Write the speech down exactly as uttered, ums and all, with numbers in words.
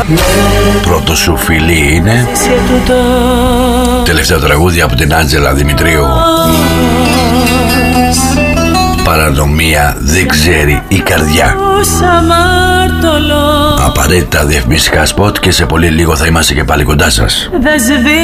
Πρώτο σου φιλί είναι. Τελευταίο τραγούδι από την Άντζελα Δημητρίου. Παρανομία δεν ξέρει η καρδιά. Απαραίτητα διαφημιστικά σποτ και σε πολύ λίγο θα είμαστε και πάλι κοντά σας.